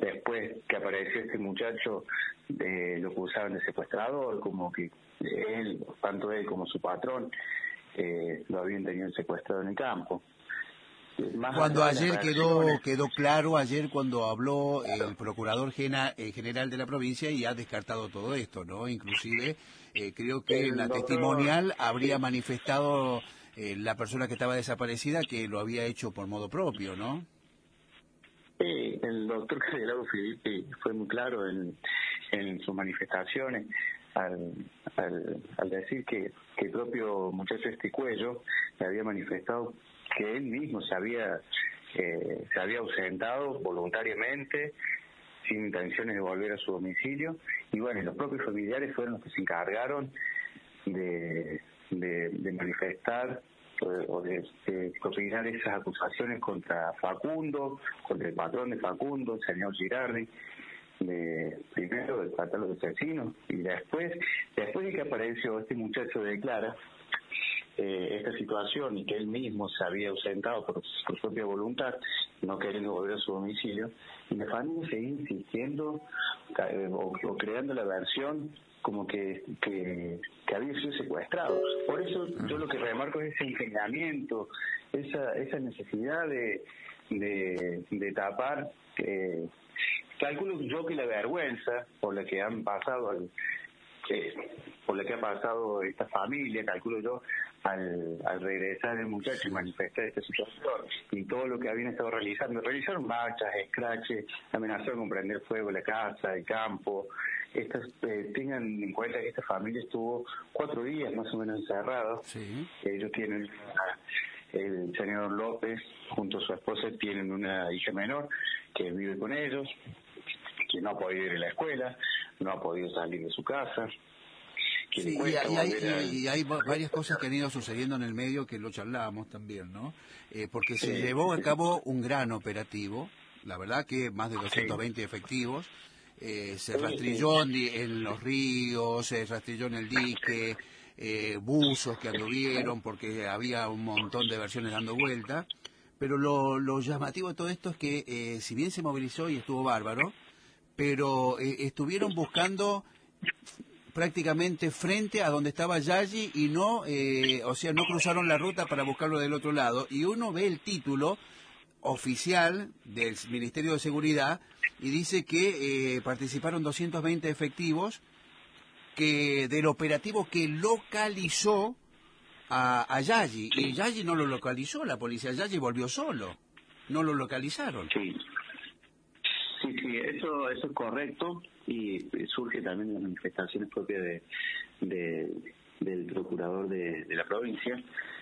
después que apareció este muchacho, lo acusaban de secuestrador, como que él, tanto él como su patrón, lo habían tenido secuestrado en el campo. Cuando ayer quedó claro, ayer cuando habló el procurador general de la provincia y ha descartado todo esto, ¿no? Inclusive creo que en la testimonial habría manifestado la persona que estaba desaparecida que lo había hecho por modo propio, ¿no? Sí, el doctor Cardiólogo Filippi fue muy claro en sus manifestaciones al decir que el propio muchacho Cuello le había manifestado que él mismo se había ausentado voluntariamente, sin intenciones de volver a su domicilio, y bueno, los propios familiares fueron los que se encargaron de manifestar o de propinar esas acusaciones contra Facundo, contra el patrón de Facundo, el señor Girardi, primero de tratar los asesinos, y después de que apareció este muchacho declara esta situación y que él mismo se había ausentado por su propia voluntad, no queriendo volver a su domicilio, y la familia seguía insistiendo o creando la versión como que había sido secuestrado. Por eso yo lo que remarco es ese ingeniamiento, esa necesidad de tapar, calculo yo que la vergüenza por la que han pasado por la que ha pasado esta familia, calculo yo, al regresar el muchacho y manifestar esta situación y todo lo que habían estado realizaron marchas, escraches, amenazaron con prender fuego la casa, el campo. Tengan en cuenta que esta familia estuvo 4 días más o menos encerrados. Sí. Ellos tienen el señor López junto a su esposa tienen una hija menor que vive con ellos, que no ha podido ir a la escuela, no ha podido salir de su casa. Sí, y hay varias cosas que han ido sucediendo en el medio que lo charlábamos también, ¿no? Porque se llevó a cabo un gran operativo, la verdad que más de 220 efectivos, se rastrilló en los ríos, se rastrilló en el dique, buzos que anduvieron, porque había un montón de versiones dando vuelta, pero lo llamativo de todo esto es que si bien se movilizó y estuvo bárbaro, pero estuvieron buscando prácticamente frente a donde estaba Yagi y no cruzaron la ruta para buscarlo del otro lado, y uno ve el título oficial del Ministerio de Seguridad y dice que participaron 220 efectivos del operativo que localizó a Yagi, y Yagi no lo localizó la policía, Yagi volvió solo, no lo localizaron. Sí, eso es correcto, y surge también de las manifestaciones propias del procurador de la provincia.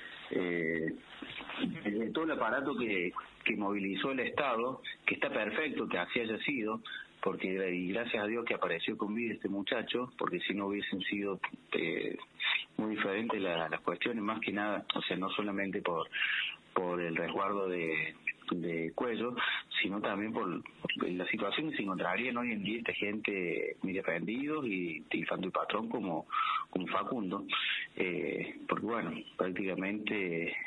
De todo el aparato que movilizó el Estado, que está perfecto que así haya sido, porque y gracias a Dios que apareció con vida este muchacho, porque si no hubiesen sido muy diferentes las cuestiones, más que nada, o sea, no solamente por el resguardo de Cuello, sino también por la situación que se encontrarían hoy en día esta gente muy defendidos y tanto el patrón como Facundo, porque bueno, prácticamente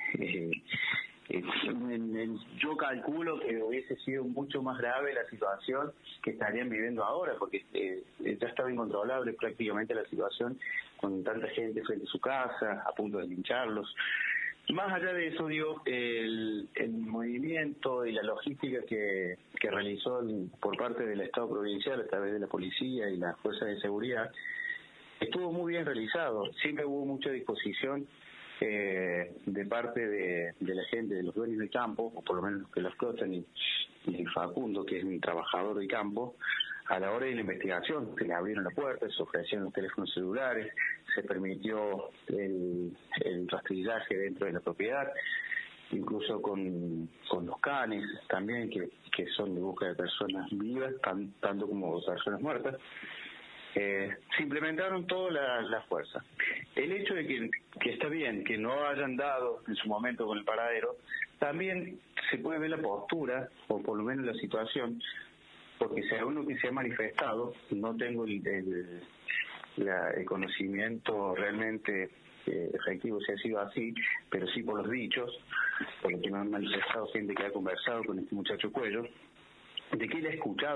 yo calculo que hubiese sido mucho más grave la situación que estarían viviendo ahora, porque ya estaba incontrolable prácticamente la situación, con tanta gente frente a su casa, a punto de lincharlos. Más allá de eso, digo, el movimiento y la logística que realizó por parte del Estado provincial a través de la policía y las fuerzas de seguridad estuvo muy bien realizado. Siempre hubo mucha disposición de parte de la gente, de los dueños del campo, o por lo menos los que lo explotan, y Facundo, que es mi trabajador del campo, a la hora de la investigación. Se le abrieron las puertas, se ofrecieron los teléfonos celulares, se permitió el rastrillaje dentro de la propiedad, incluso con los canes también, que son de búsqueda de personas vivas, tanto como personas muertas. Se implementaron todas las fuerzas. El hecho de que está bien que no hayan dado en su momento con el paradero, también se puede ver la postura, o por lo menos la situación, porque según lo que se ha manifestado, no tengo el conocimiento realmente efectivo si ha sido así, pero sí por los dichos, por lo que me han manifestado gente que ha conversado con este muchacho Cuello, de que él ha escuchado